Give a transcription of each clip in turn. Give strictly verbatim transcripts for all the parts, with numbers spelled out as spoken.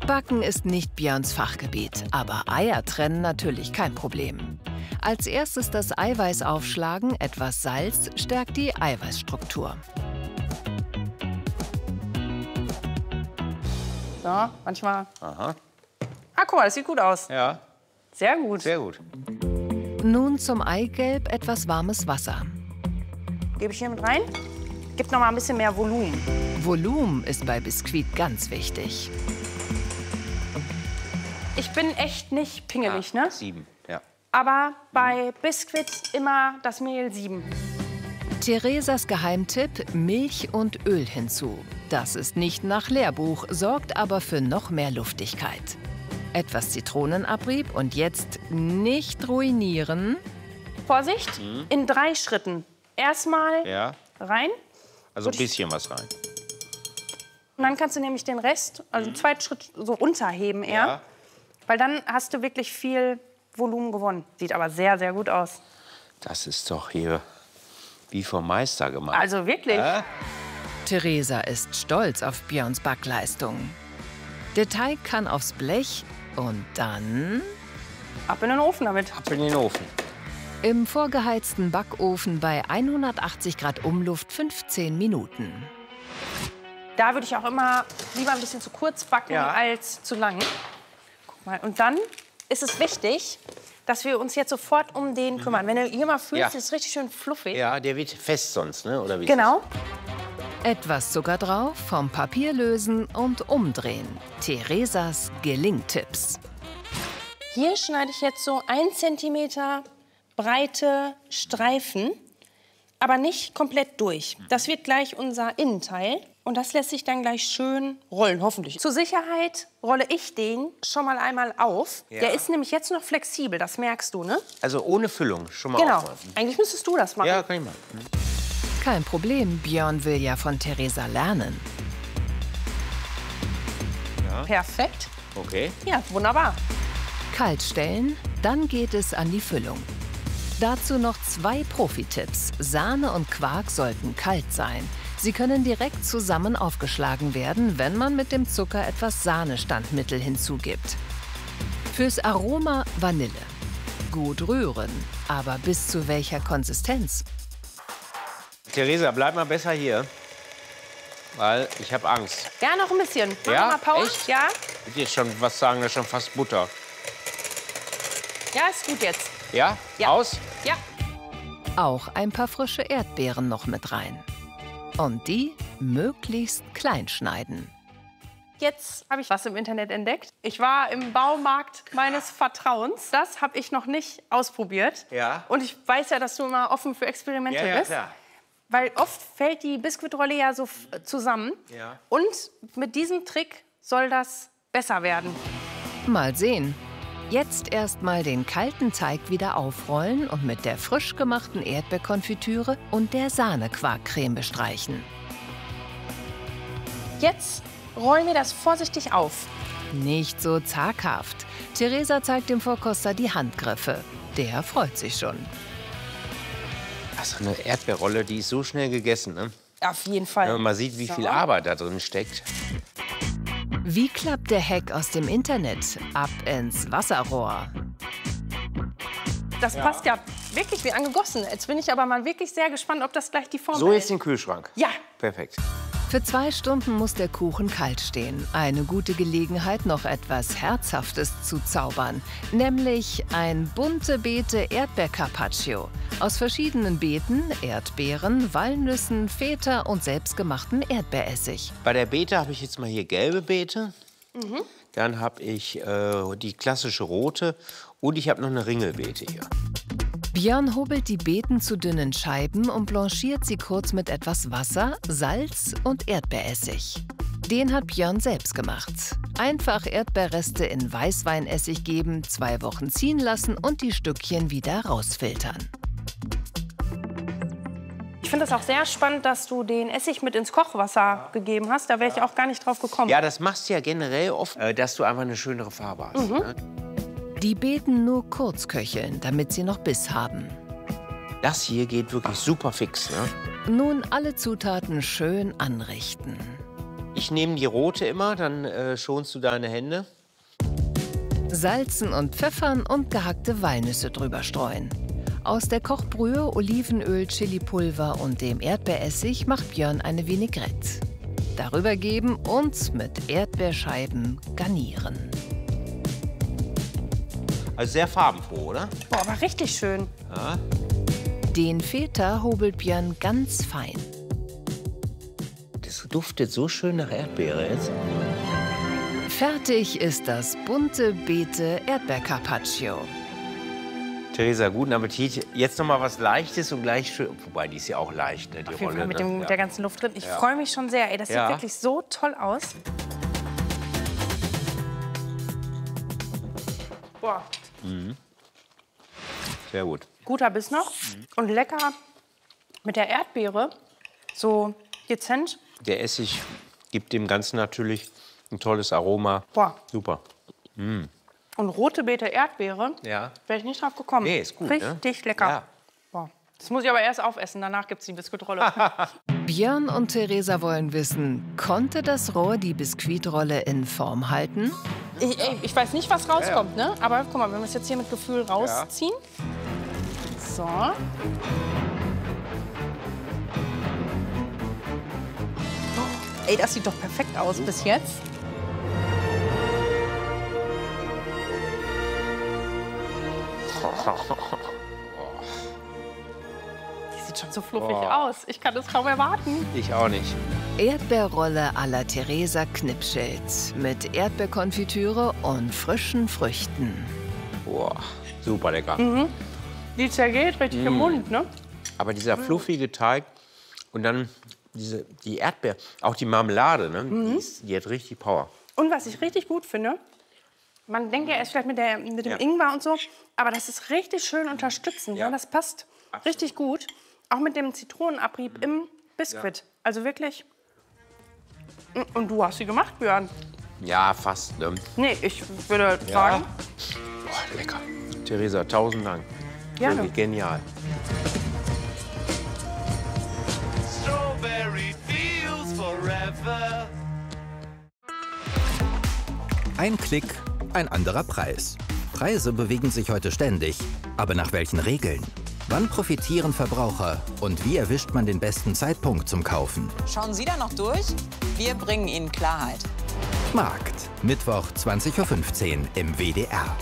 Backen ist nicht Björns Fachgebiet, aber Eier trennen natürlich kein Problem. Als erstes das Eiweiß aufschlagen, etwas Salz stärkt die Eiweißstruktur. So, manchmal. Aha. Ah, guck mal, das sieht gut aus. Ja. Sehr gut. Sehr gut. Nun zum Eigelb etwas warmes Wasser. Gebe ich hier mit rein. Gibt noch mal ein bisschen mehr Volumen. Volumen ist bei Biskuit ganz wichtig. Ich bin echt nicht pingelig, Ah, ne? Sieben, ja. Aber bei Biskuit immer das Mehl sieben. Theresas Geheimtipp: Milch und Öl hinzu. Das ist nicht nach Lehrbuch, sorgt aber für noch mehr Luftigkeit. Etwas Zitronenabrieb und jetzt nicht ruinieren. Vorsicht, Mhm. in drei Schritten. Erstmal Ja. rein Also ein bisschen was rein. und dann kannst du nämlich den Rest, also den zweiten Schritt, so unterheben eher. Ja. Weil dann hast du wirklich viel Volumen gewonnen. Sieht aber sehr, sehr gut aus. Das ist doch hier wie vom Meister gemacht. Also wirklich. Ja? Theresa ist stolz auf Björns Backleistung. Der Teig kann aufs Blech und dann Ab in den Ofen damit. Ab in den Ofen. im vorgeheizten Backofen bei hundertachtzig Grad Umluft fünfzehn Minuten. Da würde ich auch immer lieber ein bisschen zu kurz backen Ja. als zu lang. Guck mal. Und dann ist es wichtig, dass wir uns jetzt sofort um den kümmern. Wenn du hier mal fühlst, Ja. ist es richtig schön fluffig. Ja, der wird fest sonst, ne? Oder wie? Genau. Etwas Zucker drauf, vom Papier lösen und umdrehen. Theresas Gelingtipps. Hier schneide ich jetzt so ein Zentimeter breite Streifen, aber nicht komplett durch. Das wird gleich unser Innenteil und das lässt sich dann gleich schön rollen, hoffentlich. Zur Sicherheit rolle ich den schon mal einmal auf. Ja. Der ist nämlich jetzt noch flexibel, das merkst du, ne? Also ohne Füllung, schon mal Genau. aufmachen. Eigentlich müsstest du das machen. Ja, kann ich machen. Kein Problem, Björn will ja von Theresa lernen. Perfekt. Okay. Ja, wunderbar. Kalt stellen, dann geht es an die Füllung. Dazu noch zwei Profi-Tipps. Sahne und Quark sollten kalt sein. Sie können direkt zusammen aufgeschlagen werden, wenn man mit dem Zucker etwas Sahnestandmittel hinzugibt. Fürs Aroma Vanille. Gut rühren, aber bis zu welcher Konsistenz? Theresa, bleib mal besser hier, weil ich habe Angst. Ja, noch ein bisschen. Mach Ja? noch mal Pause. Echt? Ja? Ich will jetzt schon was sagen, das ist schon fast Butter. Ja, ist gut jetzt. Ja? Ja. Aus? Ja. Auch ein paar frische Erdbeeren noch mit rein. Und die möglichst klein schneiden. Jetzt habe ich was im Internet entdeckt. Ich war im Baumarkt meines Vertrauens. Das habe ich noch nicht ausprobiert. Ja. Und ich weiß ja, dass du immer offen für Experimente Ja, ja, bist. klar. Weil oft fällt die Biskuitrolle ja so f- zusammen. Ja. Und mit diesem Trick soll das besser werden. Mal sehen. Jetzt erstmal den kalten Teig wieder aufrollen und mit der frisch gemachten Erdbeerkonfitüre und der Sahnequarkcreme bestreichen. Jetzt rollen wir das vorsichtig auf. Nicht so zaghaft. Theresa zeigt dem Vorkoster die Handgriffe. Der freut sich schon. Also eine Erdbeerrolle, die ist so schnell gegessen, ne? Auf jeden Fall. Wenn man mal sieht, wie So. viel Arbeit da drin steckt. Wie klappt der Hack aus dem Internet? Ab ins Wasserrohr. Das passt ja wirklich wie angegossen. Jetzt bin ich aber mal wirklich sehr gespannt, ob das gleich die Form So hält. ist im Kühlschrank. Ja. Perfekt. Für zwei Stunden muss der Kuchen kalt stehen. Eine gute Gelegenheit, noch etwas Herzhaftes zu zaubern. Nämlich ein bunte Beete Erdbeer-Carpaccio. Aus verschiedenen Beeten, Erdbeeren, Walnüssen, Feta und selbstgemachten Erdbeeressig. Bei der Beete habe ich jetzt mal hier gelbe Beete. Mhm. Dann habe ich äh, die klassische rote und ich habe noch eine Ringelbeete hier. Björn hobelt die Beeten zu dünnen Scheiben und blanchiert sie kurz mit etwas Wasser, Salz und Erdbeeressig. Den hat Björn selbst gemacht. Einfach Erdbeerreste in Weißweinessig geben, zwei Wochen ziehen lassen und die Stückchen wieder rausfiltern. Ich finde es auch sehr spannend, dass du den Essig mit ins Kochwasser gegeben hast. Da wäre ich auch gar nicht drauf gekommen. Ja, das machst du ja generell oft, äh, dass du einfach eine schönere Farbe hast. Mhm. Ne? Die Beeten nur kurz köcheln, damit sie noch Biss haben. Das hier geht wirklich super fix. Ne? Nun alle Zutaten schön anrichten. Ich nehme die rote immer, dann äh, schonst du deine Hände. Salzen und pfeffern und gehackte Walnüsse drüber streuen. Aus der Kochbrühe, Olivenöl, Chilipulver und dem Erdbeeressig macht Björn eine Vinaigrette. Darüber geben und mit Erdbeerscheiben garnieren. Also sehr farbenfroh, oder? Boah, aber richtig schön. Ja. Den Feta hobelt Björn ganz fein. Das duftet so schön nach Erdbeere jetzt. Fertig ist das bunte Beete Erdbeer-Carpaccio. Theresa, guten Appetit. Jetzt noch mal was Leichtes und gleich schön. Wobei, die ist ja auch leicht, ne, die Auf jeden Rolle. Fall mit, ne? dem, mit Ja. der ganzen Luft drin. Ich Ja. freue mich schon sehr. Ey, das Ja. sieht wirklich so toll aus. Boah, Sehr gut. guter Biss noch. Und lecker mit der Erdbeere. So dezent. Der Essig gibt dem Ganzen natürlich ein tolles Aroma. Boah. Super. Und rote Beete Erdbeere. Ja. Wäre ich nicht drauf gekommen. Nee, ist gut, ne? Richtig lecker. Ja. Boah. Das muss ich aber erst aufessen. Danach gibt es die Biskuitrolle. Björn und Theresa wollen wissen, konnte das Rohr die Biskuitrolle in Form halten? ich, ey, ich weiß nicht, was rauskommt, ne? Aber guck mal, wenn wir es jetzt hier mit Gefühl rausziehen. So. Ey, das sieht doch perfekt aus bis jetzt. Die sieht schon so fluffig Boah. aus. Ich kann es kaum erwarten. Ich auch nicht. Erdbeerrolle à la Theresa Knipschild mit Erdbeerkonfitüre und frischen Früchten. Boah, super lecker. Die zergeht richtig im Mund, ne? Aber dieser fluffige Teig und dann diese, die Erdbeer, auch die Marmelade, ne? die, ist, die hat richtig Power. Und was ich richtig gut finde, man denkt ja erst vielleicht mit, der, mit dem Ja. Ingwer und so, aber das ist richtig schön unterstützend. Ja. Ja. Das passt richtig gut. Auch mit dem Zitronenabrieb im Biskuit. Also wirklich. Und du hast sie gemacht, Björn. Ja, fast. Ne? Nee, ich würde sagen, Boah, lecker. Theresa, tausend Dank. Gerne. Wirklich genial. Strawberry feels forever. Ein Klick, ein anderer Preis. Preise bewegen sich heute ständig. Aber nach welchen Regeln? Wann profitieren Verbraucher? Und wie erwischt man den besten Zeitpunkt zum Kaufen? Schauen Sie da noch durch? Wir bringen Ihnen Klarheit. Markt. Mittwoch zwanzig Uhr fünfzehn im W D R.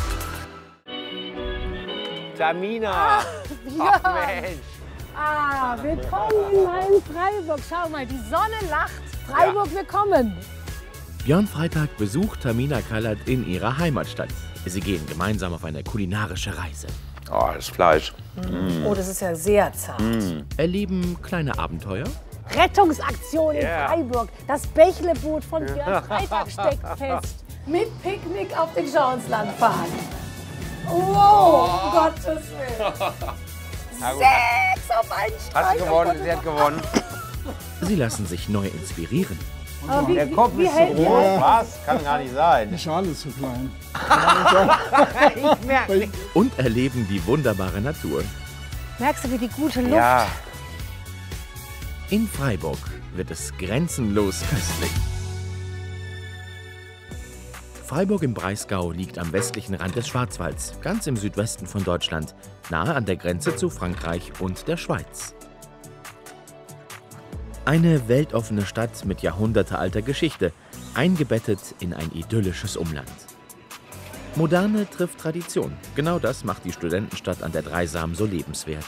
Tamina! Ach Mensch! Ah, willkommen in Main-Freiburg. Schau mal, die Sonne lacht. Freiburg, willkommen. Björn Freitag besucht Tamina Kallert in ihrer Heimatstadt. Sie gehen gemeinsam auf eine kulinarische Reise. Oh, das Fleisch. Oh, das ist ja sehr zart. Erleben kleine Abenteuer Rettungsaktion in Yeah. Freiburg. Das Bächleboot von Björn Freitag steckt fest. Mit Picknick auf den Schauenslandpfad. Wow, um Gottes Willen. Sechs auf einen Streich. Hast du gewonnen? Sie hat gewonnen. Sie lassen sich neu inspirieren Aber wie, Der Kopf wie, wie ist hält zu ihr groß. das? Was? Kann gar nicht sein. Die Schale ist zu klein. Ich merke nicht. und erleben die wunderbare Natur. Merkst du, wie die gute Luft? Ja. In Freiburg wird es grenzenlos köstlich. Freiburg im Breisgau liegt am westlichen Rand des Schwarzwalds, ganz im Südwesten von Deutschland, nahe an der Grenze zu Frankreich und der Schweiz. Eine weltoffene Stadt mit jahrhundertealter Geschichte, eingebettet in ein idyllisches Umland. Moderne trifft Tradition. Genau das macht die Studentenstadt an der Dreisam so lebenswert.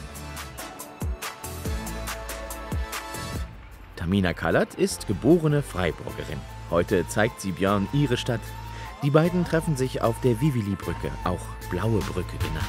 Tamina Kallert ist geborene Freiburgerin. Heute zeigt sie Björn ihre Stadt. Die beiden treffen sich auf der Vivili-Brücke, auch Blaue Brücke genannt.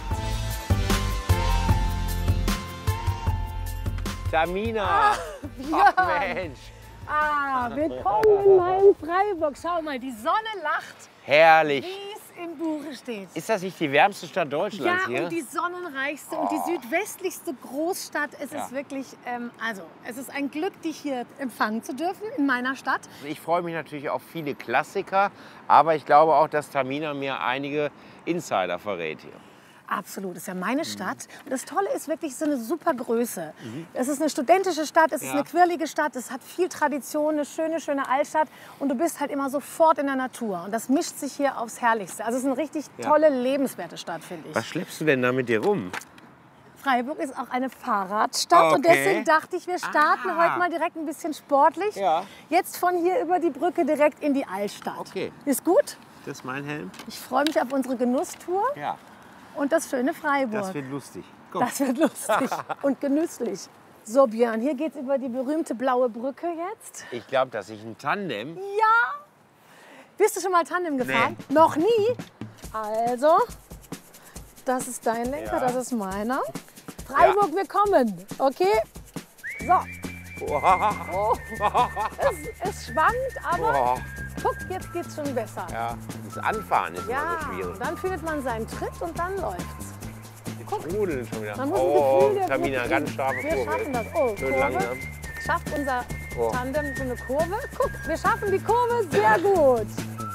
Tamina! Ach Mensch! Ah, willkommen in Main-Freiburg. Schau mal, die Sonne lacht, Herrlich. wie es im Buche steht. Ist das nicht die wärmste Stadt Ja, Deutschlands hier? und die sonnenreichste und die südwestlichste Großstadt. Es Ja. ist wirklich, ähm, also, es ist ein Glück, dich hier empfangen zu dürfen in meiner Stadt. Ich freue mich natürlich auf viele Klassiker, aber ich glaube auch, dass Tamina mir einige Insider verrät hier. Absolut, das ist ja meine Stadt. Und das Tolle ist wirklich, es ist eine super Größe. Mhm. Es ist eine studentische Stadt, es ist ja. eine quirlige Stadt, es hat viel Tradition, eine schöne, schöne Altstadt. Und du bist halt immer sofort in der Natur. Und das mischt sich hier aufs Herrlichste. Also es ist eine richtig ja. tolle, lebenswerte Stadt, finde ich. Was schleppst du denn da mit dir rum? Freiburg ist auch eine Fahrradstadt okay. und deswegen dachte ich, wir starten ah. heute mal direkt ein bisschen sportlich. Ja. Jetzt von hier über die Brücke direkt in die Altstadt. Okay. Ist gut? Das ist mein Helm. Ich freue mich auf unsere Genusstour ja. und das schöne Freiburg. Das wird lustig. Komm. Das wird lustig und genüsslich. So Björn, hier geht's über die berühmte blaue Brücke jetzt. Ich glaube, dass ich ein Tandem... Ja! Bist du schon mal Tandem gefahren? Nee. Noch nie? Also, das ist dein Lenker, ja. das ist meiner. Freiburg, ja. wir kommen, okay? So. Oh. Es, es schwankt, aber oh. guck, jetzt geht's schon besser. Ja, das Anfahren ist ja, immer so schwierig. Dann findet man seinen Tritt und dann läuft's. Guck. Trudeln schon wieder. Man muss oh, ein Gefühl, Tamina, ganz scharfe wir Kurve. Wir schaffen das. Oh, Schön Kurve. langsam. Schafft unser oh. Tandem so eine Kurve? Guck, wir schaffen die Kurve sehr gut.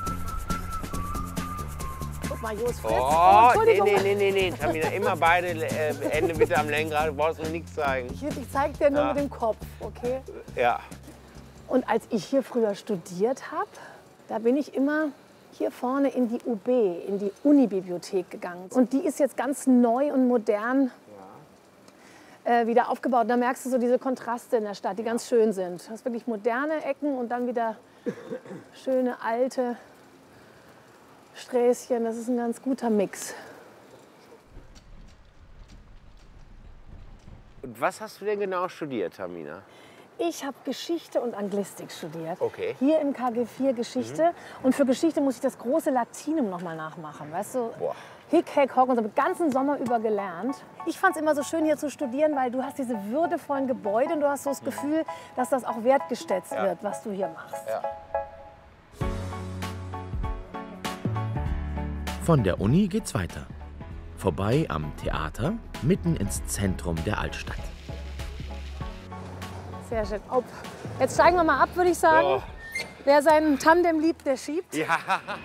Guck mal, Jos Fritz. Oh, oh Entschuldigung. Nee, nee, nee, nee, Tamina, immer beide äh, Hände bitte am Lenkrad, du brauchst mir nichts zeigen. Ich, ich zeig dir nur ja. mit dem Kopf, okay? Ja. Und als ich hier früher studiert habe, da bin ich immer hier vorne in die U B, in die Unibibliothek gegangen. Und die ist jetzt ganz neu und modern ja. äh, wieder aufgebaut. Da merkst du so diese Kontraste in der Stadt, die ganz schön sind. Du hast wirklich moderne Ecken und dann wieder schöne alte Sträßchen. Das ist ein ganz guter Mix. Und was hast du denn genau studiert, Tamina? Ich habe Geschichte und Anglistik studiert. Okay. Hier im K G vier Geschichte. Mhm. Und für Geschichte muss ich das große Latinum noch mal nachmachen. Weißt du? Boah. Hick, Hack, Hock und so den ganzen Sommer über gelernt. Ich fand es immer so schön, hier zu studieren, weil du hast diese würdevollen Gebäude und du hast so das Gefühl, dass das auch wertgeschätzt ja. wird, was du hier machst. Ja. Von der Uni geht's weiter. Vorbei am Theater, mitten ins Zentrum der Altstadt. Sehr schön. Ob. Jetzt steigen wir mal ab, würde ich sagen. Oh. Wer seinen Tandem liebt, der schiebt. Ja.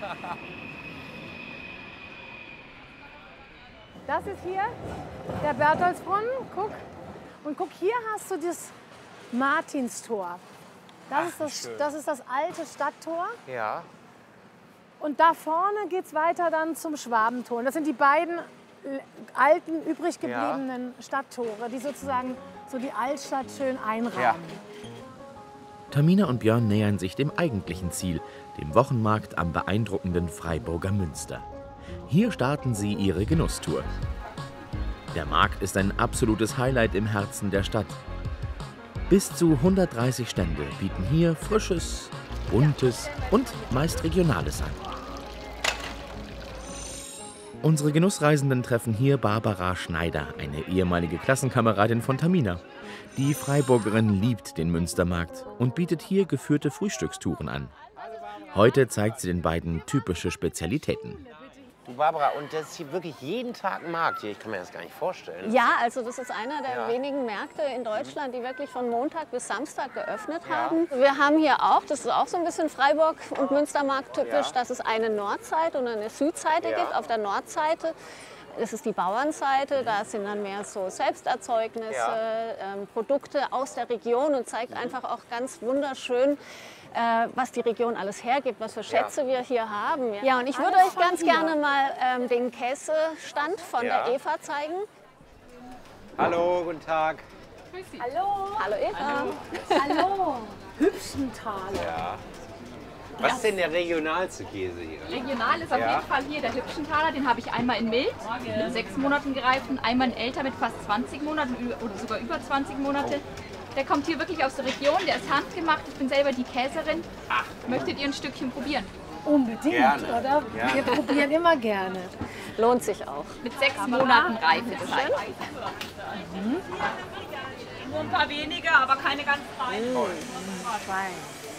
Das ist hier der Bertholdsbrunnen. Guck. Und guck, hier hast du das Martinstor. Das, Ach, ist, das, das ist das alte Stadttor. Ja. Und da vorne geht es weiter dann zum Schwabentor. Und das sind die beiden alten, übrig gebliebenen ja. Stadttore, die sozusagen so die Altstadt schön einrahmen. Ja. Tamina und Björn nähern sich dem eigentlichen Ziel, dem Wochenmarkt am beeindruckenden Freiburger Münster. Hier starten sie ihre Genusstour. Der Markt ist ein absolutes Highlight im Herzen der Stadt. Bis zu hundertdreißig Stände bieten hier Frisches, Buntes und meist Regionales an. Unsere Genussreisenden treffen hier Barbara Schneider, eine ehemalige Klassenkameradin von Tamina. Die Freiburgerin liebt den Münstermarkt und bietet hier geführte Frühstückstouren an. Heute zeigt sie den beiden typische Spezialitäten. Du Barbara, und das ist hier wirklich jeden Tag ein Markt hier. Ich kann mir das gar nicht vorstellen. Ja, also das ist einer der ja. wenigen Märkte in Deutschland, die wirklich von Montag bis Samstag geöffnet ja. haben. Wir haben hier auch, das ist auch so ein bisschen Freiburg und Münstermarkt typisch, ja. dass es eine Nordseite und eine Südseite ja. gibt. Auf der Nordseite, das ist die Bauernseite, da sind dann mehr so Selbsterzeugnisse, ja. ähm, Produkte aus der Region und zeigt mhm. einfach auch ganz wunderschön, Äh, was die Region alles hergibt, was für Schätze ja. wir hier haben. Ja, ja und ich würde euch ganz hier. gerne mal ähm, den Käsestand von ja. der Eva zeigen. Hallo, guten Tag. Grüß Sie. Hallo. Hallo Eva. Hallo. Hallo. Hübschenthaler. Ja. Was ist denn der regionalste Käse hier? Regional ist auf ja. jeden Fall hier der Hübschenthaler. Den habe ich einmal in mild, mit sechs Monaten gereift, einmal in älter mit fast zwanzig Monaten oder sogar über zwanzig Monate. Oh. Der kommt hier wirklich aus der Region, der ist handgemacht. Ich bin selber die Käserin. Ach. Möchtet ihr ein Stückchen probieren? Unbedingt, gerne. oder? Ja. Wir probieren immer gerne. Lohnt sich auch. Mit sechs Monaten Reifezeit. Mhm. Nur ein paar weniger, aber keine ganz feinen. Mhm.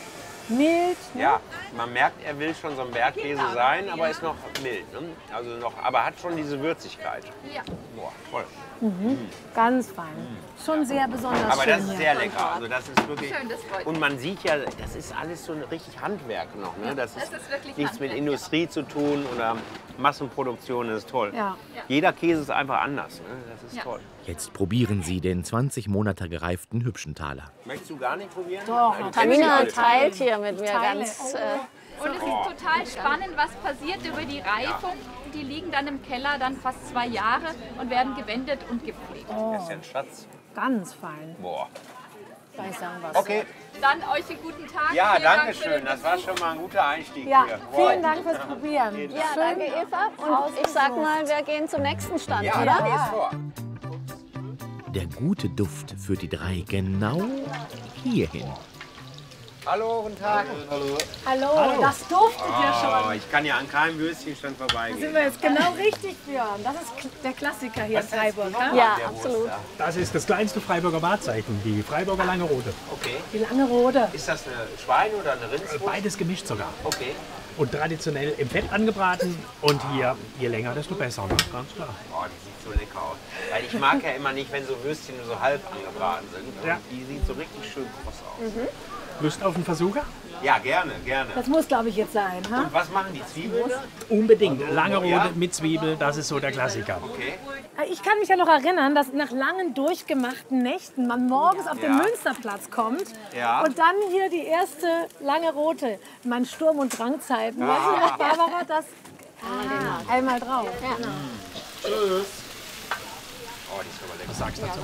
Mild. Ne? Ja, man merkt, er will schon so ein Bergkäse sein, aber ist noch mild. Ne? Also noch, aber hat schon diese Würzigkeit. Ja. Boah, voll. Mhm. Ganz fein. Schon sehr besonders Aber schön das ist hier. sehr lecker. Also das ist wirklich. Schön, das freut mich. Und man sieht ja, das ist alles so ein richtig Handwerk noch. Ne? Das, Das ist, ist wirklich nichts mit Handwerk, Industrie zu tun oder Massenproduktion. Das ist toll. Ja. Jeder Käse ist einfach anders. Ne? Das ist Ja. toll. Jetzt probieren Sie den zwanzig Monate gereiften Hübschenthaler. Möchtest du gar nicht probieren? Doch, Nein, Tamina alle. teilt hier mit mir Teile. ganz. Oh. Äh, Und es ist total spannend, was passiert über die Reifung. Die liegen dann im Keller dann fast zwei Jahre und werden gewendet und gepflegt. Das ist ja ein Schatz. Ganz fein. Boah. Soll ich sagen was? Okay. Dann euch einen guten Tag. Ja, Vielen danke Dank für schön. den Das war Besuch. schon mal ein guter Einstieg Ja, hier. vielen Dank fürs Probieren. ja, danke Eva. Und ich sag mal, wir gehen zum nächsten Stand, Ja, oder? dann geht's vor. Der gute Duft führt die drei genau hierhin. Hallo, guten Tag. Hallo. Hallo, das duftet ja Oh, schon. ich kann ja an keinem Würstchenstand Da vorbeigehen. sind wir jetzt genau richtig, Björn. Das ist kl- der Klassiker hier in Freiburg. Ne? Ja, Der absolut. Wurst, ja. Das ist das kleinste Freiburger Wahrzeichen, die Freiburger Lange Rote. Okay. Die lange Rode. Ist das eine Schwein- oder eine Rindswurst? Beides gemischt sogar. Okay. Und traditionell im Fett angebraten. Und hier, je länger, desto besser. Ne? Ganz klar. Oh, die sieht so lecker aus. Weil ich mag ja immer nicht, wenn so Würstchen nur so halb angebraten sind. Und Ja. die sieht so richtig schön kross aus. Mhm. Lust auf einen Versucher? Ja, gerne, gerne. Das muss, glaube ich, jetzt sein. Ha? Und was machen die Zwiebeln? Unbedingt. Lange Rote Ja? mit Zwiebel, das ist so der Klassiker. Okay. Ich kann mich ja noch erinnern, dass nach langen durchgemachten Nächten man morgens auf den Ja. Münsterplatz kommt Ja. und dann hier die erste lange Rote. In meinen Sturm- und Drangzeiten. Weißt du noch, Barbara, das ah, einmal drauf. Ja. Tschüss. Oh, die ist aber lecker. Was sagst du dazu?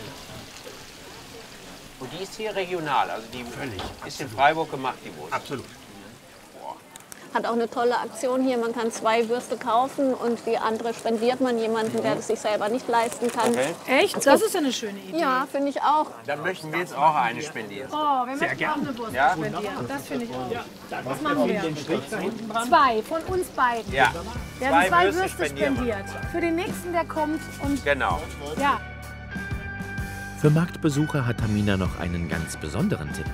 Und die ist hier regional, also die Völlig. ist in Freiburg gemacht, die Wurst. Absolut. Hat auch eine tolle Aktion hier. Man kann zwei Würste kaufen und die andere spendiert man jemandem, der das sich selber nicht leisten kann. Okay. Echt? Das ist ja eine schöne Idee. Ja, finde ich auch. Dann möchten wir jetzt auch eine spendieren. Oh, wir möchten auch eine Wurst Ja? spendieren. Das finde ich auch. Das machen wir. Den Strich da hinten dran. Zwei von uns beiden. Ja. Wir haben zwei Würste Würste spendieren wir. spendiert. Für den nächsten, der kommt. Und Genau. ja. Für Marktbesucher hat Tamina noch einen ganz besonderen Tipp.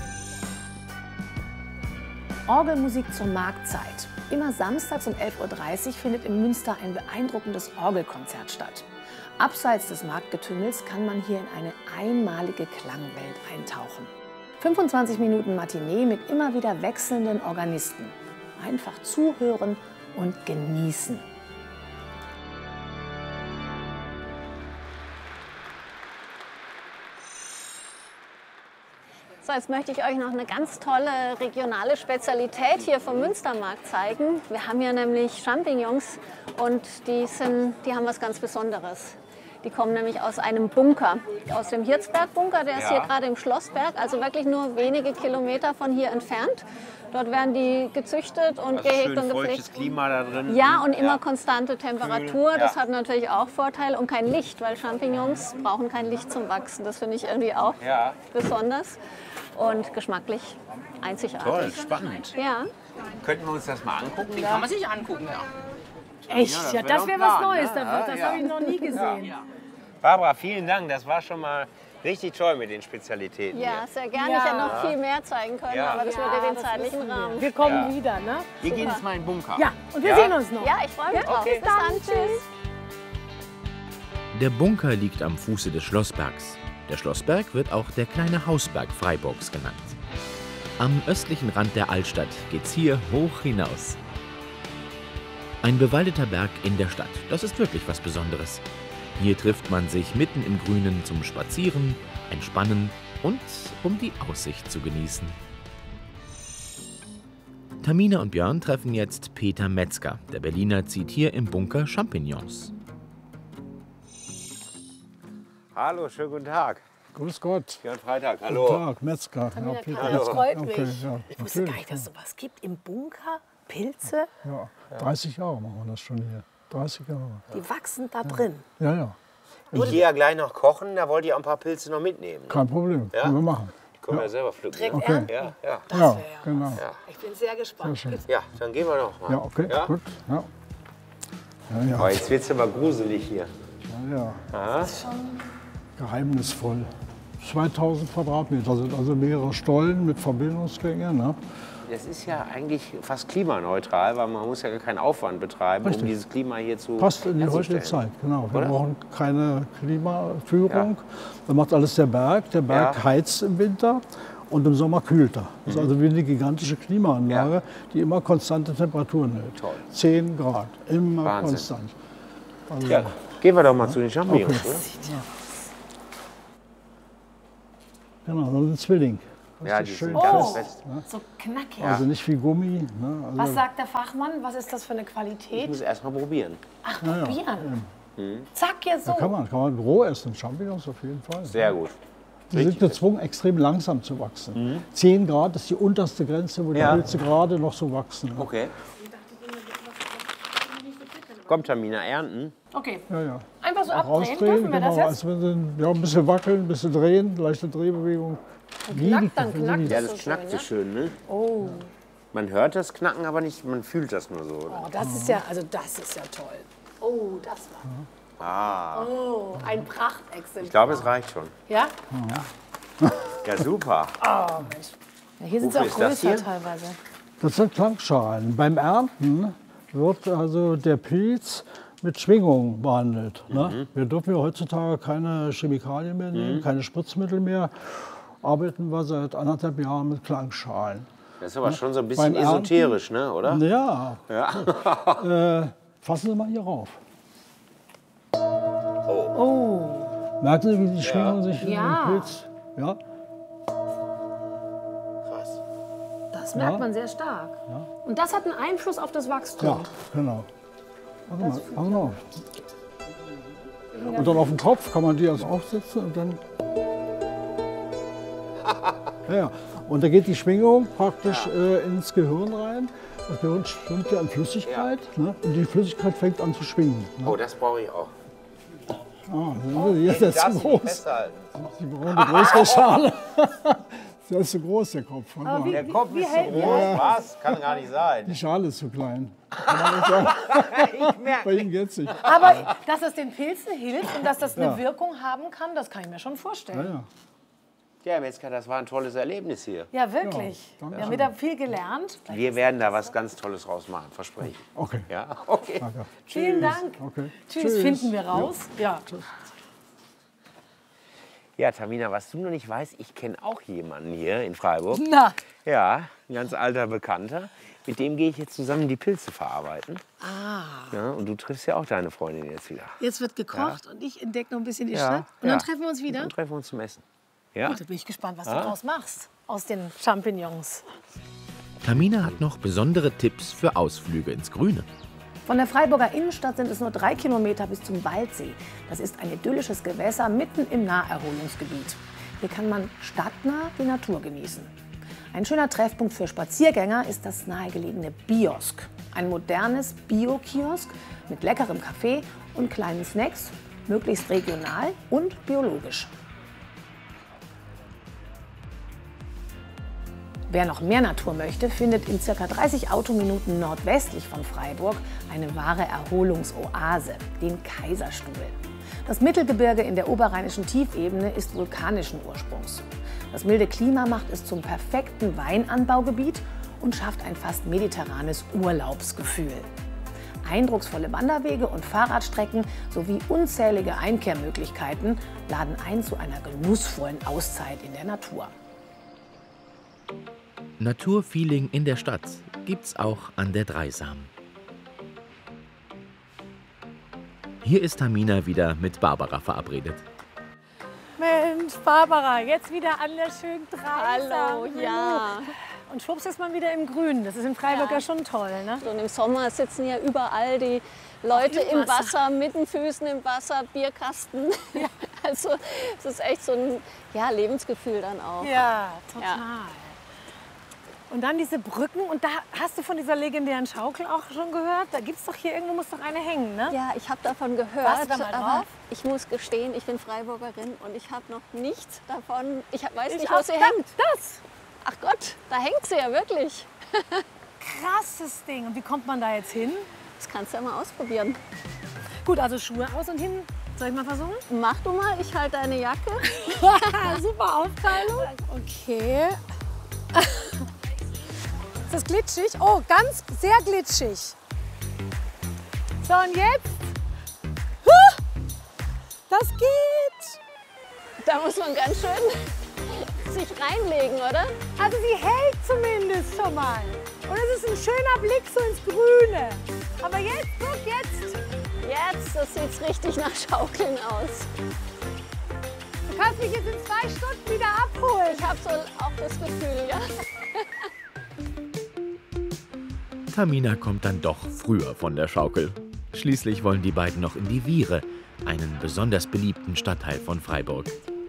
Orgelmusik zur Marktzeit. Immer samstags um elf Uhr dreißig findet in Münster ein beeindruckendes Orgelkonzert statt. Abseits des Marktgetümmels kann man hier in eine einmalige Klangwelt eintauchen. fünfundzwanzig Minuten Matinee mit immer wieder wechselnden Organisten. Einfach zuhören und genießen. So, jetzt möchte ich euch noch eine ganz tolle regionale Spezialität hier vom Münstermarkt zeigen. Wir haben hier nämlich Champignons und die, sind, die haben was ganz Besonderes. Die kommen nämlich aus einem Bunker, aus dem Hirzberg-Bunker, der ist Ja. hier gerade im Schlossberg, also wirklich nur wenige Kilometer von hier entfernt. Dort werden die gezüchtet und Also gehegt schön und feuchtes gepflegt. Klima da drin. Ja, und immer Ja. konstante Temperatur. Kühl, Das ja. hat natürlich auch Vorteile. Und kein Licht, weil Champignons brauchen kein Licht zum Wachsen. Das finde ich irgendwie auch Ja. besonders. Und geschmacklich einzigartig. Toll, spannend. Ja. Könnten wir uns das mal angucken? Den kann man sich angucken, ja. Echt? das Ja, wär das doch wäre ein was Plan, Neues. ne? Das, das Ja. habe ich noch nie gesehen. Barbara, vielen Dank. Das war schon mal richtig toll mit den Spezialitäten. Ja, hier. sehr gerne. Ja. Ich hätte noch viel mehr zeigen können, Ja. aber das Ja, würde den das zeitlichen wissen wir. Rahmen. Wir kommen Ja. wieder, ne? Wir gehen jetzt mal in den Bunker. Ja, und wir Ja? sehen uns noch. Ja, ich freue mich drauf. okay. Bis dann. Tschüss. Der Bunker liegt am Fuße des Schlossbergs. Der Schlossberg wird auch der kleine Hausberg Freiburgs genannt. Am östlichen Rand der Altstadt geht's hier hoch hinaus. Ein bewaldeter Berg in der Stadt, das ist wirklich was Besonderes. Hier trifft man sich mitten im Grünen zum Spazieren, Entspannen und um die Aussicht zu genießen. Tamina und Björn treffen jetzt Peter Metzger. Der Berliner zieht hier im Bunker Champignons. Hallo, schönen guten Tag. Grüß Gott. Björn Freitag, hallo. Guten Tag, Metzger. Ja, Peter. Das freut mich. Okay, ja, Ich wusste gar natürlich. nicht, dass es sowas gibt. Im Bunker Pilze, Ja, dreißig Jahre machen wir das schon hier. dreißig Jahre. die wachsen da drin. Ja, ja, Ich gehe ja gleich noch kochen, da wollt ihr auch ein paar Pilze noch mitnehmen. kein Problem. Ja? Können wir machen. Die können wir ja selber pflücken. Direkt ne? ernten. Ja, ja. Ja, genau. Ich bin sehr Sehr gespannt. schön. Ja, dann gehen wir noch mal. Ja, okay, Ja? gut. Ja, ja, Aber ja. jetzt wird es aber gruselig hier. ja, ja. Aha. Geheimnisvoll. zweitausend Quadratmeter sind, also mehrere Stollen mit Verbindungsgängen. Ne? Das ist ja eigentlich fast klimaneutral, weil man muss ja gar keinen Aufwand betreiben, Richtig. um dieses Klima hier zu Passt in die heutige Zeit, genau. Wir brauchen keine Klimaführung. Ja. Da macht alles der Berg. Der Berg ja. heizt im Winter und im Sommer kühlt er. Das ist also wie eine gigantische Klimaanlage, ja. die immer konstante Temperaturen hält. Toll. zehn Grad, immer Wahnsinn. konstant. Also, ja, gehen wir doch mal ja. zu den Champignons, okay. oder? Ja. Genau, das ist ein Zwilling. Das ja, ist die schön sind ganz fest, fest. ne? So knackig. Also nicht wie Gummi. Ne? Also Was sagt der Fachmann? Was ist das für eine Qualität? Ich muss erst mal probieren. Ach, ja, probieren. Ja. Hm. Zack, ja so. Da kann man, kann man roh essen, Champignons auf jeden Fall. Sehr gut. Die sind gezwungen, extrem langsam zu wachsen. Mhm. zehn Grad ist die unterste Grenze, wo ja. die Pilze gerade noch so wachsen. Okay. Kommt, Tamina, ernten. Okay. Ja, ja. Einfach so Auch abdrehen, rausdrehen, dürfen wir genau. das jetzt? Also wenn sie, ja, ein bisschen wackeln, ein bisschen drehen, leichte Drehbewegung. Knackt dann, knackt Ja, es das so knackt so schön, schön, ne? Oh. Man hört das Knacken, aber nicht, man fühlt das nur so. Oh, das ist ja, also das ist ja toll. Oh, das war. Ah. Oh, ein Prachtexemplar. Ich glaube, es reicht schon. Ja? Ja, ja super. Oh, Mensch. Ja, hier sind sie auch Wofür ist das größer hier? teilweise. Das sind Klangschalen. Beim Ernten wird also der Pilz mit Schwingung behandelt. Mhm. Ne? Wir dürfen ja heutzutage keine Chemikalien mehr nehmen, Mhm. keine Spritzmittel mehr. Arbeiten wir seit anderthalb Jahren mit Klangschalen. Das ist aber Ne? schon so ein bisschen Beim Ernten- esoterisch, ne, oder? Ja. Ja. äh, fassen Sie mal hier rauf. Oh. Merken Sie, wie die Schwingung sich Ja. im Pilz... Ja? Krass. Das merkt Ja. man sehr stark. Und das hat einen Einfluss auf das Wachstum. Ja, genau. Warte mal, warte mal. Und dann auf dem Kopf kann man die also aufsetzen und dann... Ja, ja. Und da geht die Schwingung praktisch äh, ins Gehirn rein. Das Gehirn schwimmt ja in Flüssigkeit. Ne? Und die Flüssigkeit fängt an zu schwingen. Ne? Oh, das brauche ich auch. Ah, sehen Sie, jetzt ist Darf das ich zu die groß. festhalten? Sie brauchen eine größere Schale. Der ist zu groß, der Kopf. Warte Aber mal. wie- Der Kopf wie ist so hält- wie groß. hält- Was? Kann gar nicht sein. Die Schale ist zu klein. Kann man nicht sagen. Ich merke. Bei Ihnen geht's nicht. Aber dass es den Pilzen hilft und dass das eine Ja. Wirkung haben kann, das kann ich mir schon vorstellen. Ja, ja. Ja, Metzger, das war ein tolles Erlebnis hier. Ja, wirklich. Ja, danke wir haben wieder viel gelernt. Wir werden da was ganz Tolles draus machen, verspreche ich. Okay. Ja, okay. Danke. Vielen Tschüss. Dank. Okay. Tschüss, finden wir raus. Ja. Ja, Tamina, was du noch nicht weißt, ich kenne auch jemanden hier in Freiburg. Na. Ja, ein ganz alter Bekannter. Mit dem gehe ich jetzt zusammen die Pilze verarbeiten. Ah. Ja, und du triffst ja auch deine Freundin jetzt wieder. Jetzt wird gekocht und ich entdecke noch ein bisschen die Ja, Stadt. Und ja. dann treffen wir uns Und wieder. dann treffen wir uns zum Essen. Ja? Gut, dann bin ich gespannt, was Ah. du daraus machst. Aus den Champignons. Tamina hat noch besondere Tipps für Ausflüge ins Grüne. Von der Freiburger Innenstadt sind es nur drei Kilometer bis zum Waldsee. Das ist ein idyllisches Gewässer mitten im Naherholungsgebiet. Hier kann man stadtnah die Natur genießen. Ein schöner Treffpunkt für Spaziergänger ist das nahegelegene Biosk. Ein modernes Bio-Kiosk mit leckerem Kaffee und kleinen Snacks, möglichst regional und biologisch. Wer noch mehr Natur möchte, findet in ca. dreißig Autominuten nordwestlich von Freiburg eine wahre Erholungsoase, den Kaiserstuhl. Das Mittelgebirge in der oberrheinischen Tiefebene ist vulkanischen Ursprungs. Das milde Klima macht es zum perfekten Weinanbaugebiet und schafft ein fast mediterranes Urlaubsgefühl. Eindrucksvolle Wanderwege und Fahrradstrecken sowie unzählige Einkehrmöglichkeiten laden ein zu einer genussvollen Auszeit in der Natur. Naturfeeling in der Stadt gibt's auch an der Dreisam. Hier ist Tamina wieder mit Barbara verabredet. Mensch, Barbara, jetzt wieder an der schönen Dreisam. Hallo, ja. Und schwupps ist man wieder im Grünen. Das ist in Freiburg ja, Ja. schon toll, ne? Und im Sommer sitzen ja überall die Leute Ach, im im Wasser, mit den Füßen im Wasser, Bierkasten. Ja. Also es ist echt so ein ja, Lebensgefühl dann auch. Ja, total. Ja. Und dann diese Brücken. Und da hast du von dieser legendären Schaukel auch schon gehört? Da gibt's doch hier irgendwo, muss doch eine hängen, ne? Ja, ich habe davon gehört. Warst du da mal aber drauf? ich muss gestehen, ich bin Freiburgerin und ich habe noch nichts davon. Ich hab, weiß Ich nicht, auch wo sie da- hängt. Das! Ach Gott, da hängt sie ja wirklich. Krasses Ding. Und wie kommt man da jetzt hin? Das kannst du ja mal ausprobieren. Gut, also Schuhe aus und hin Soll ich mal versuchen? Mach du mal, ich halte deine Jacke. Super Aufteilung. Okay. Ist das glitschig? Oh, ganz sehr glitschig. So, und jetzt? Huh! Das geht. Da muss man ganz schön sich reinlegen, oder? Also sie hält zumindest schon mal. Und es ist ein schöner Blick so ins Grüne. Aber jetzt, guck, jetzt. Jetzt, das sieht richtig nach Schaukeln aus. Du kannst mich jetzt in zwei Stunden wieder abholen. Ich habe so auch das Gefühl, ja. Tamina kommt dann doch früher von der Schaukel. Schließlich wollen die beiden noch in die Viere, einen besonders beliebten Stadtteil von Freiburg.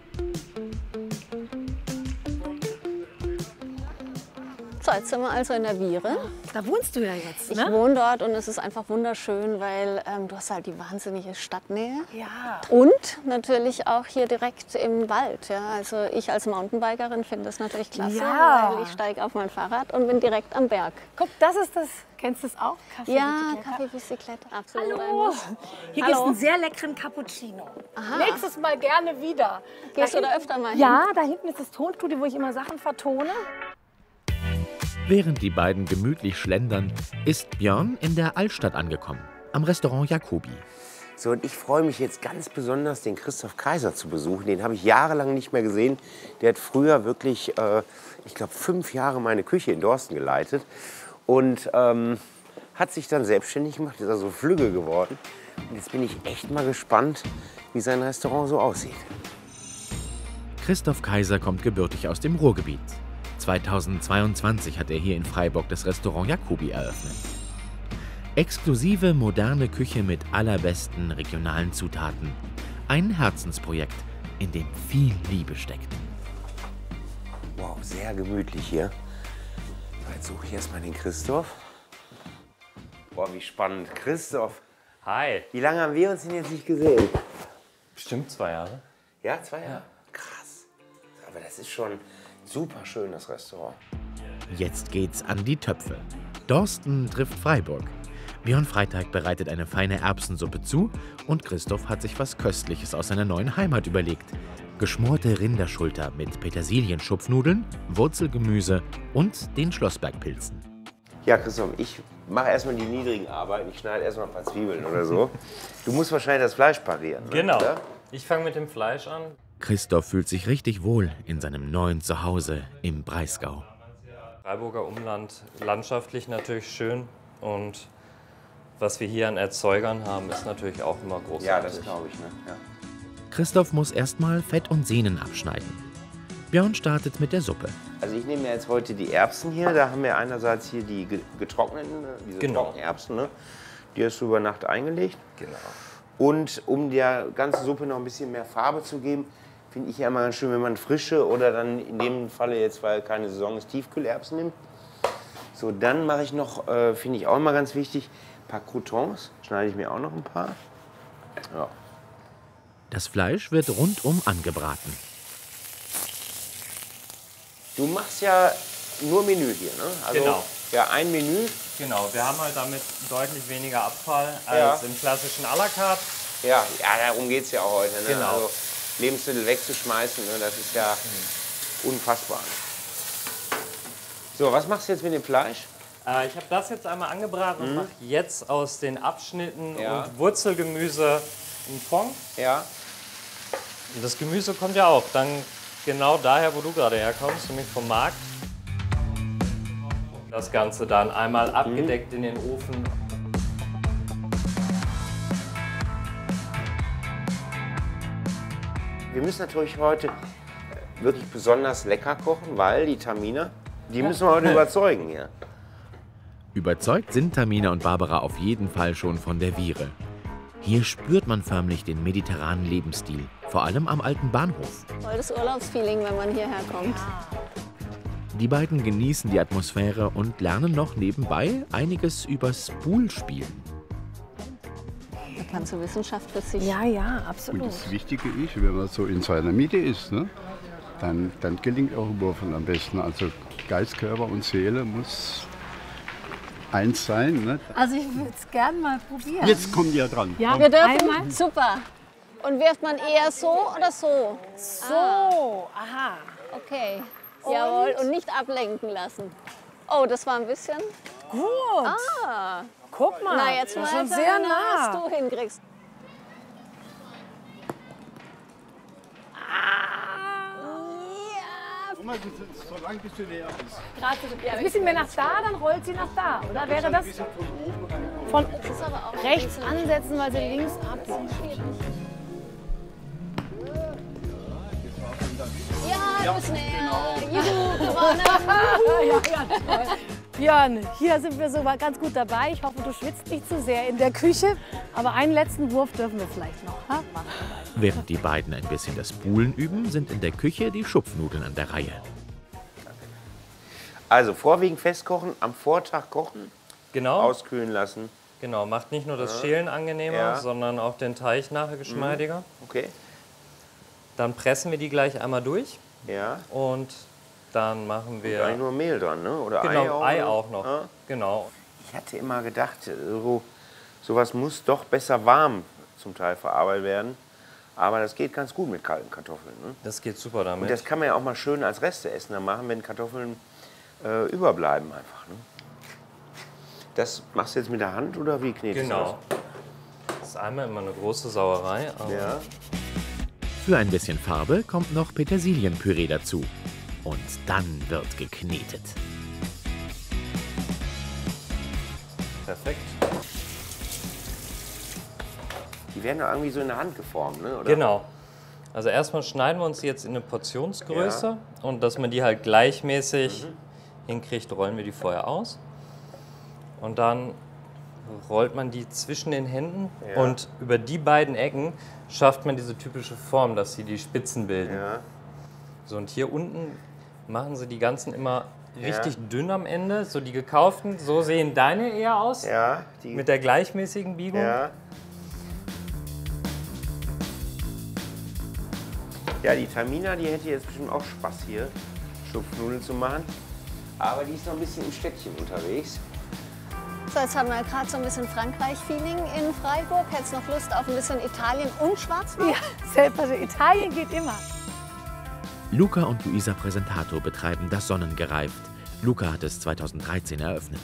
So, jetzt sind wir also in der Viere. Da wohnst du ja jetzt, ne? Ich wohne dort und es ist einfach wunderschön, weil ähm, du hast halt die wahnsinnige Stadtnähe. Ja. Und natürlich auch hier direkt im Wald. Ja. Also ich als Mountainbikerin finde das natürlich klasse, Ja. weil ich steige auf mein Fahrrad und bin direkt am Berg. Guck, das ist das. Kennst du das auch? Kaffee Ja, Bicyclette? Kaffee Bicyclette, absolut. Hallo. Hier gibt es einen sehr leckeren Cappuccino. Aha. Nächstes Mal gerne wieder. Gehst Da du da hinten- öfter mal hin? Ja, da hinten ist das Tonstudio, wo ich immer Sachen vertone. Während die beiden gemütlich schlendern, ist Björn in der Altstadt angekommen, am Restaurant Jacobi. So, und ich freue mich jetzt ganz besonders, den Christoph Kaiser zu besuchen. Den habe ich jahrelang nicht mehr gesehen. Der hat früher wirklich, äh, ich glaube, fünf Jahre meine Küche in Dorsten geleitet. Und ähm, hat sich dann selbstständig gemacht, ist also flügge geworden. Und jetzt bin ich echt mal gespannt, wie sein Restaurant so aussieht. Christoph Kaiser kommt gebürtig aus dem Ruhrgebiet. zweitausendzweiundzwanzig hat er hier in Freiburg das Restaurant Jacobi eröffnet. Exklusive, moderne Küche mit allerbesten regionalen Zutaten. Ein Herzensprojekt, in dem viel Liebe steckt. Wow, sehr gemütlich hier. So, jetzt suche ich erstmal den Christoph. Boah, wie spannend. Christoph, Hi. wie lange haben wir uns denn jetzt nicht gesehen? Bestimmt zwei Jahre. Ja, zwei Jahre? Krass. Aber das ist schon super schön, das Restaurant. Jetzt geht's an die Töpfe. Dorsten trifft Freiburg. Björn Freitag bereitet eine feine Erbsensuppe zu und Christoph hat sich was Köstliches aus seiner neuen Heimat überlegt. Geschmorte Rinderschulter mit Petersilienschupfnudeln, Wurzelgemüse und den Schlossbergpilzen. Ja, Christoph, ich mache erstmal die niedrigen Arbeiten. Ich schneide erstmal ein paar Zwiebeln oder so. Du musst wahrscheinlich das Fleisch parieren. Ne? Genau. Oder? Ich fange mit dem Fleisch an. Christoph fühlt sich richtig wohl in seinem neuen Zuhause im Breisgau. Freiburger Umland, landschaftlich natürlich schön. Und was wir hier an Erzeugern haben, ist natürlich auch immer großartig. Ja, das glaube ich. Ne? Ja. Christoph muss erstmal Fett und Sehnen abschneiden. Björn startet mit der Suppe. Also ich nehme mir jetzt heute die Erbsen hier. Da haben wir einerseits hier die ge- getrockneten, diese Genau. Trockenerbsen. Ne? Die hast du über Nacht eingelegt. Genau. Und um der ganzen Suppe noch ein bisschen mehr Farbe zu geben, finde ich ja immer ganz schön, wenn man frische oder dann in dem Falle jetzt, weil keine Saison ist, Tiefkühlerbsen nimmt. So, dann mache ich noch, äh, finde ich auch immer ganz wichtig, ein paar Croutons. Schneide ich mir auch noch ein paar. Ja. Das Fleisch wird rundum angebraten. Du machst ja nur Menü hier, ne? Also, Genau. Ja, ein Menü. Genau, wir haben halt damit deutlich weniger Abfall Ja. als im klassischen à la carte. Ja, ja, darum geht es ja auch heute. Ne? Genau. Also Lebensmittel wegzuschmeißen, ne? Das ist ja unfassbar. So, was machst du jetzt mit dem Fleisch? Äh, ich habe das jetzt einmal angebraten und Mhm. mache jetzt aus den Abschnitten Ja. und Wurzelgemüse einen Fond. Ja. Und das Gemüse kommt ja auch dann genau daher, wo du gerade herkommst, nämlich vom Markt. Das Ganze dann einmal abgedeckt in den Ofen. Wir müssen natürlich heute wirklich besonders lecker kochen, weil die Tamina, die müssen wir heute überzeugen hier. Überzeugt sind Tamina und Barbara auf jeden Fall schon von der Viere. Hier spürt man förmlich den mediterranen Lebensstil, vor allem am alten Bahnhof. Voll das Urlaubsfeeling, wenn man hierher kommt. Die beiden genießen die Atmosphäre und lernen noch nebenbei einiges übers Poolspielen. Eine ganze Wissenschaft für sich. Ja, ja, Und absolut. das Wichtige ist, wenn man so in seiner Mitte ist, ne, dann, dann gelingt auch Würfeln am besten. Also Geist, Körper und Seele muss eins sein. Ne? Also ich würde es gerne mal probieren. Jetzt kommt ihr dran. Ja, Wir dürfen. einmal. Super. Und wirft man eher so oder so? So, ah. aha. Okay, Und? jawohl. Und nicht ablenken lassen. Oh, das war ein bisschen... Gut. Ah. Guck mal, Na, jetzt das mal ist schon sehr sehen, nah. was du hinkriegst. Guck mal, so lang bis du näher bist. Gerade so, ein bisschen mehr nach da, dann rollt sie nach da, oder? Wäre das von rechts ansetzen, weil sie links abzieht? Ja, du bist näher. Juhu, gewonnen. Ja, ja, toll. Björn, hier sind wir so ganz gut dabei. Ich hoffe, du schwitzt nicht zu sehr in der Küche. Aber einen letzten Wurf dürfen wir vielleicht noch. Ha? Während die beiden ein bisschen das Buhlen üben, sind in der Küche die Schupfnudeln an der Reihe. Also vorwiegend festkochen, am Vortag kochen, genau. auskühlen lassen. Genau, macht nicht nur das Ja. Schälen angenehmer, Ja. sondern auch den Teig nachher geschmeidiger. Mhm. Okay. Dann pressen wir die gleich einmal durch. Ja. Und dann machen wir... Und eigentlich nur Mehl dran, ne? Oder genau, Ei auch, Ei ne? auch noch. Ja. Genau. Ich hatte immer gedacht, so, sowas muss doch besser warm zum Teil verarbeitet werden. Aber das geht ganz gut mit kalten Kartoffeln. Ne? Das geht super damit. Und das kann man ja auch mal schön als Resteesser machen, wenn Kartoffeln äh, überbleiben einfach. Ne? Das machst du jetzt mit der Hand oder wie knetest Genau. du das? Das ist einmal immer eine große Sauerei. Aber Ja. Für ein bisschen Farbe kommt noch Petersilienpüree dazu. Und dann wird geknetet. Perfekt. Die werden doch irgendwie so in der Hand geformt, ne? Oder? Genau. Also erstmal schneiden wir uns die jetzt in eine Portionsgröße. Und dass man die halt gleichmäßig Mhm. hinkriegt, rollen wir die vorher aus. Und dann rollt man die zwischen den Händen Ja. und über die beiden Ecken schafft man diese typische Form, dass sie die Spitzen bilden. Ja. So, und hier unten machen sie die ganzen immer Ja. richtig dünn am Ende, so die gekauften. So sehen deine eher aus, Ja, die, mit der gleichmäßigen Biegung. ja. Ja, die Tamina, die hätte jetzt bestimmt auch Spaß hier, Schupfnudeln zu machen. Aber die ist noch ein bisschen im Städtchen unterwegs. So, jetzt haben wir gerade so ein bisschen Frankreich-Feeling in Freiburg. Hättest du noch Lust auf ein bisschen Italien und Schwarzwald? Ja, selbstverständlich. Italien geht immer. Luca und Luisa Presentato betreiben das Sonnengereift. Luca hat es zweitausenddreizehn eröffnet.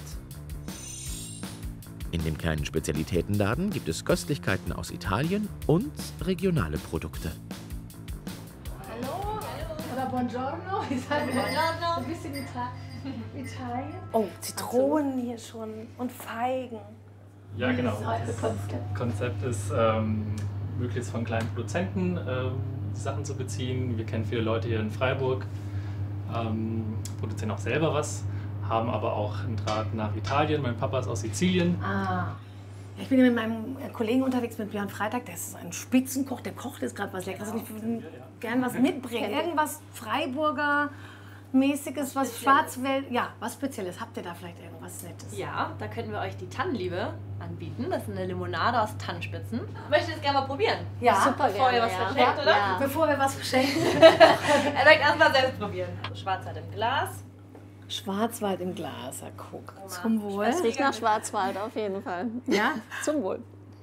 In dem kleinen Spezialitätenladen gibt es Köstlichkeiten aus Italien und regionale Produkte. Hallo? Oder buongiorno? Ich sage buongiorno. Ein bisschen Ita Italien. Oh, Zitronen hier schon und Feigen. Ja, genau. Das Konzept. Konzept ist, ähm, möglichst von kleinen Produzenten ähm, die Sachen zu beziehen. Wir kennen viele Leute hier in Freiburg, ähm, produzieren auch selber was, haben aber auch einen Draht nach Italien. Mein Papa ist aus Sizilien. Ah. Ich bin hier mit meinem Kollegen unterwegs, mit Björn Freitag. Der ist ein Spitzenkoch, der kocht jetzt gerade was Leckeres. Und ich würde gerne was mitbringen. Irgendwas Freiburger mäßiges, was Schwarzwälder. Ja, was Spezielles. Habt ihr da vielleicht irgendwas Nettes? Ja, da könnten wir euch die Tannenliebe anbieten. Das ist eine Limonade aus Tannenspitzen. Möchtet ihr es gerne mal probieren? Ja, Super bevor ihr was ja. verschenkt, oder? Ja. Bevor wir was verschenken. Er sagt erstmal selbst probieren. Schwarzwald im Glas. Schwarzwald im Glas, ja, guck. Zum Wohl. Es riecht nach Schwarzwald auf jeden Fall. Ja? Zum Wohl.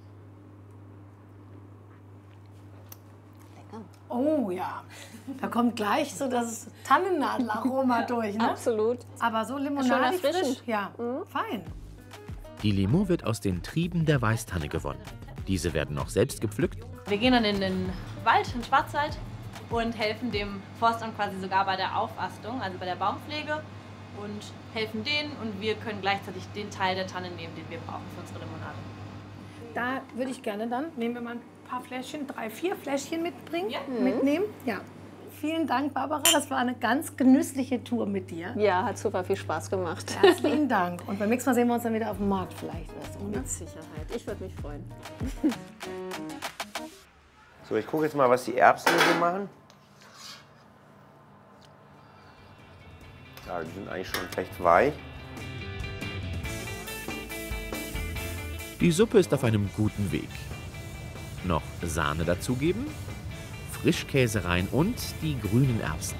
Oh ja, da kommt gleich so das Tannennadelaroma durch, ne? Absolut. Aber so Schön Limonade frisch, erfrischend. ja, fein. Die Limo wird aus den Trieben der Weißtanne gewonnen. Diese werden auch selbst gepflückt. Wir gehen dann in den Wald, in den Schwarzwald und helfen dem Forstamt quasi sogar bei der Aufastung, also bei der Baumpflege und helfen denen und wir können gleichzeitig den Teil der Tanne nehmen, den wir brauchen für unsere Limonade. Da würde ich gerne dann, nehmen wir mal ein paar Fläschchen, drei, vier Fläschchen mitbringen, Ja. mitnehmen. Ja. Vielen Dank, Barbara, das war eine ganz genüssliche Tour mit dir. Ja, hat super viel Spaß gemacht. Herzlichen Dank. Und beim nächsten Mal sehen wir uns dann wieder auf dem Markt vielleicht. Weißt du, ne? Mit Sicherheit. Ich würde mich freuen. So, ich gucke jetzt mal, was die Erbsen hier so machen. Ja, die sind eigentlich schon recht weich. Die Suppe ist auf einem guten Weg. Noch Sahne dazugeben, Frischkäse rein und die grünen Erbsen.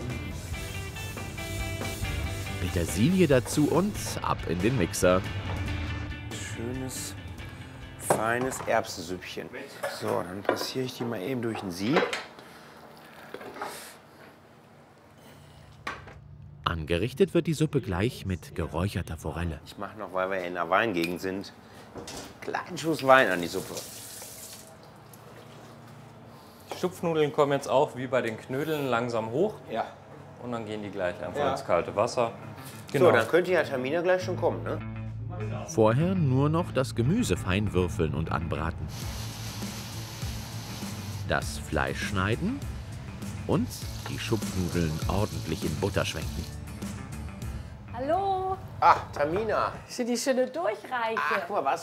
Petersilie dazu und ab in den Mixer. Schönes, feines Erbsensüppchen. So, dann passiere ich die mal eben durch ein Sieb. Angerichtet wird die Suppe gleich mit geräucherter Forelle. Ich mache noch, weil wir in der Weingegend sind, einen kleinen Schuss Wein an die Suppe. Die Schupfnudeln kommen jetzt auch wie bei den Knödeln langsam hoch. Ja. Und dann gehen die gleich einfach Ja. ins kalte Wasser. Genau. So, dann könnte ja Tamina gleich schon kommen, ne? Vorher nur noch das Gemüse fein würfeln und anbraten. Das Fleisch schneiden und die Schupfnudeln ordentlich in Butter schwenken. Hallo? Ah, Tamina. Die schöne Durchreiche. Ach, guck mal, was